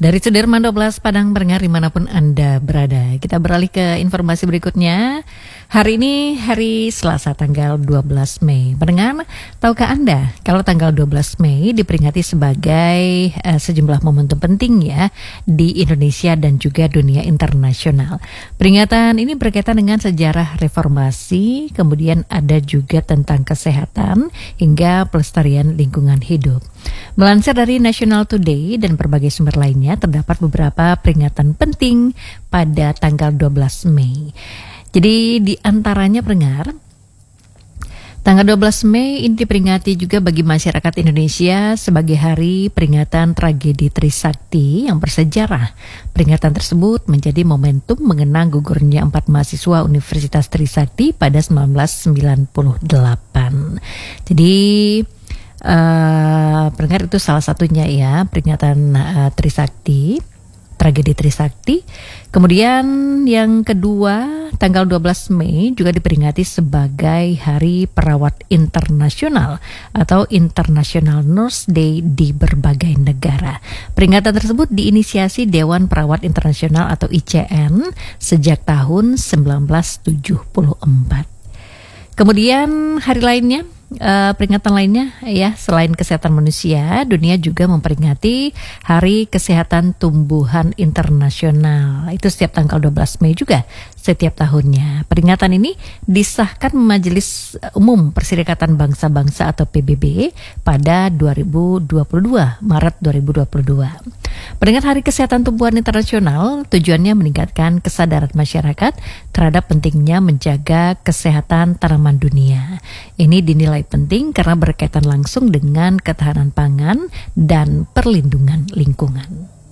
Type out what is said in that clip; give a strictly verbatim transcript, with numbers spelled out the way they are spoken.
Dari Sudirman dua belas Padang pendengar dimanapun Anda berada. Kita beralih ke informasi berikutnya. Hari ini hari Selasa tanggal dua belas Mei. Pendengar, tahukah Anda kalau tanggal dua belas Mei diperingati sebagai uh, sejumlah momentum penting ya di Indonesia dan juga dunia internasional. Peringatan ini berkaitan dengan sejarah reformasi, kemudian ada juga tentang kesehatan hingga pelestarian lingkungan hidup. Melansir dari National Today dan berbagai sumber lainnya, terdapat beberapa peringatan penting pada tanggal dua belas Mei. Jadi di antaranya pendengar, tanggal dua belas Mei ini diperingati juga bagi masyarakat Indonesia sebagai hari peringatan tragedi Trisakti yang bersejarah. Peringatan tersebut menjadi momentum mengenang gugurnya empat mahasiswa Universitas Trisakti pada seribu sembilan ratus sembilan puluh delapan. Jadi Uh, pendengar itu salah satunya ya peringatan uh, Trisakti, tragedi Trisakti. Kemudian yang kedua, tanggal dua belas Mei juga diperingati sebagai Hari Perawat Internasional atau International Nurse Day di berbagai negara. Peringatan tersebut diinisiasi Dewan Perawat Internasional atau I C N sejak tahun seribu sembilan ratus tujuh puluh empat. Kemudian hari lainnya, Uh, peringatan lainnya ya, selain kesehatan manusia, dunia juga memperingati Hari Kesehatan Tumbuhan Internasional. Itu setiap tanggal dua belas Mei juga setiap tahunnya. Peringatan ini disahkan Majelis Umum Perserikatan Bangsa-Bangsa atau P B B pada dua ribu dua puluh dua, Maret dua ribu dua puluh dua. Peringatan Hari Kesehatan Tumbuhan Internasional tujuannya meningkatkan kesadaran masyarakat terhadap pentingnya menjaga kesehatan tanaman dunia. Ini dinilai penting karena berkaitan langsung dengan ketahanan pangan dan perlindungan lingkungan.